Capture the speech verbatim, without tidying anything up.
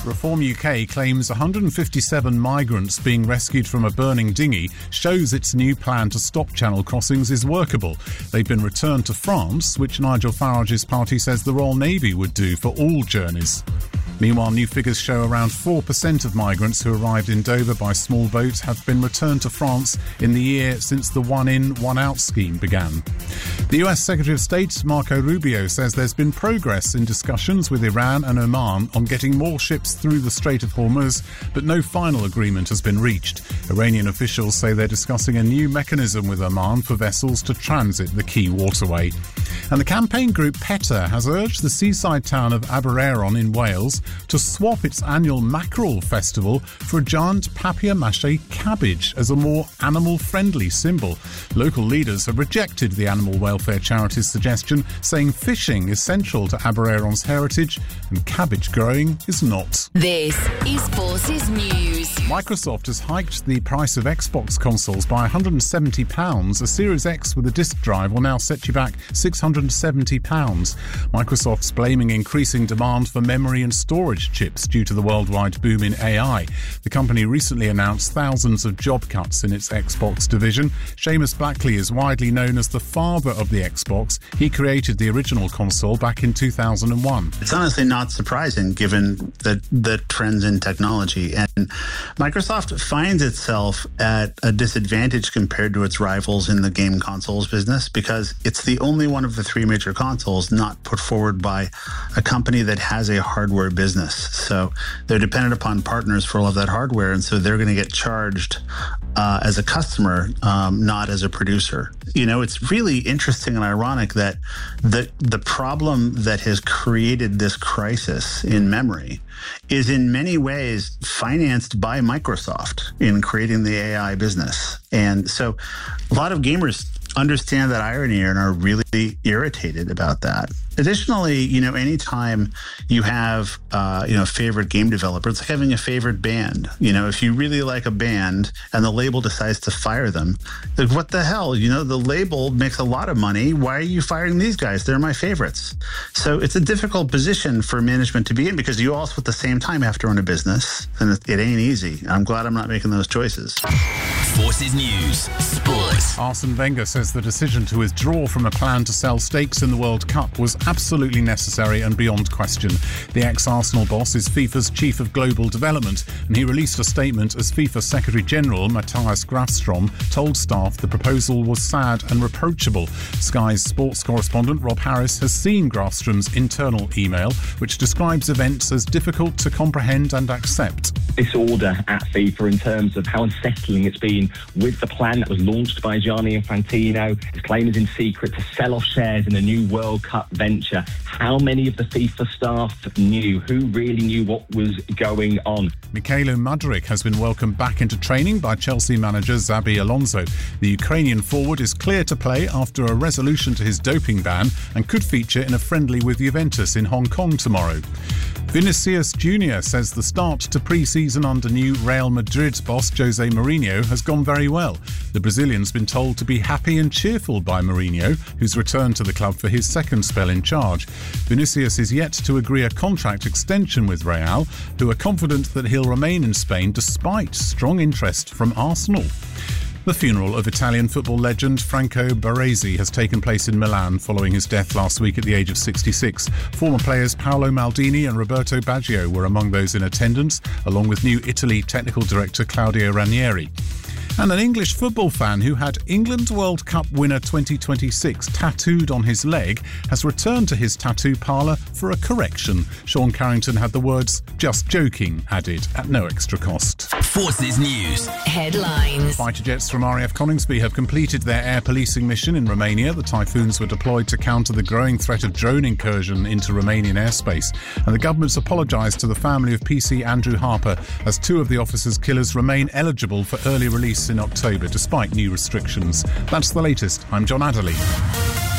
Reform U K claims one hundred fifty-seven migrants being rescued from a burning dinghy shows its new plan to stop channel crossings is workable. They've been returned to France, which Nigel Farage's party says the Royal Navy would do for all journeys. Meanwhile, new figures show around four percent of migrants who arrived in Dover by small boat have been returned to France in the year since the one-in, one-out scheme began. The U S Secretary of State, Marco Rubio, says there's been progress in discussions with Iran and Oman on getting more ships through the Strait of Hormuz, but no final agreement has been reached. Iranian officials say they're discussing a new mechanism with Oman for vessels to transit the key waterway. And the campaign group PETA has urged the seaside town of Aberaeron in Wales to swap its annual mackerel festival for a giant papier-mâché cabbage as a more animal-friendly symbol. Local leaders have rejected the animal welfare charity's suggestion, saying fishing is central to Aberaeron's heritage and cabbage growing is not. This is Forces News. Microsoft has hiked the price of Xbox consoles by one hundred seventy pounds. A Series X with a disk drive will now set you back six hundred seventy pounds. Microsoft's blaming increasing demand for memory and storage chips due to the worldwide boom in A I. The company recently announced thousands of job cuts in its Xbox division. Seamus Blackley is widely known as the father of the Xbox. He created the original console back in two thousand one. It's honestly not surprising given the, the trends in technology. And Microsoft finds itself at a disadvantage compared to its rivals in the game consoles business because it's the only one of the three major consoles not put forward by a company that has a hardware business. So they're dependent upon partners for all of that hardware, and so they're going to get charged uh, as a customer, um, not as a producer. You know, it's really interesting and ironic that the the problem that has created this crisis in memory is in many ways financed by Microsoft in creating the A I business. And so a lot of gamers understand that irony and are really irritated about that. Additionally, you know, anytime you have, uh, you know, a favorite game developer, it's like having a favorite band. You know, if you really like a band and the label decides to fire them, like, what the hell? You know, the label makes a lot of money. Why are you firing these guys? They're my favorites. So it's a difficult position for management to be in because you also at the same time have to run a business, and it, it ain't easy. I'm glad I'm not making those choices. Forces News, Sports. Arsene Wenger says the decision to withdraw from a plan to sell stakes in the World Cup was absolutely necessary and beyond question. The ex-Arsenal boss is FIFA's chief of global development, and he released a statement as FIFA Secretary-General Matthias Grafstrom told staff the proposal was sad and reproachable. Sky's sports correspondent Rob Harris has seen Grafstrom's internal email, which describes events as difficult to comprehend and accept. Disorder at FIFA in terms of how unsettling it's been with the plan that was launched by Gianni Infantino. His claim is in secret to sell off shares in a new World Cup venture. How many of the FIFA staff knew? Who really knew what was going on? Mikhailo Mudryk has been welcomed back into training by Chelsea manager Xabi Alonso. The Ukrainian forward is clear to play after a resolution to his doping ban and could feature in a friendly with Juventus in Hong Kong tomorrow. Vinicius Junior says the start to pre-season under new Real Madrid boss Jose Mourinho has gone very well. The Brazilian's been told to be happy and cheerful by Mourinho, who's returned to the club for his second spell in charge. Vinicius is yet to agree a contract extension with Real, who are confident that he'll remain in Spain despite strong interest from Arsenal. The funeral of Italian football legend Franco Baresi has taken place in Milan following his death last week at the age of sixty-six. Former players Paolo Maldini and Roberto Baggio were among those in attendance, along with new Italy technical director Claudio Ranieri. And an English football fan who had England World Cup winner twenty twenty-six tattooed on his leg has returned to his tattoo parlour for a correction. Sean Carrington had the words "just joking" added at no extra cost. Forces News headlines. Fighter jets from R A F Coningsby have completed their air policing mission in Romania. The Typhoons were deployed to counter the growing threat of drone incursion into Romanian airspace. And the government's apologised to the family of P C Andrew Harper as two of the officer's killers remain eligible for early release in October despite new restrictions. That's the latest. I'm John Adderley.